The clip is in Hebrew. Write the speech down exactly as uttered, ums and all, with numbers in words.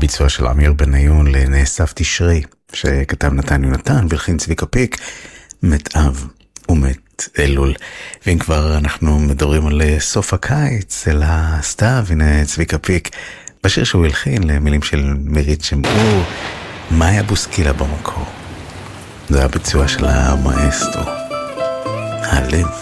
הביצוע של אמיר בניון לנאסף תשרי, שכתב נתן יונתן והלחין צביקה פיק, מת אב ומת אלול. ואם כבר אנחנו מדברים על סוף הקיץ, אל הסתיו, הנה צביקה פיק, בשיר שהוא הלחין למילים של מירית שמעור, מאיה בוסקילה במקור. זה הביצוע של המאסטרו, הלב.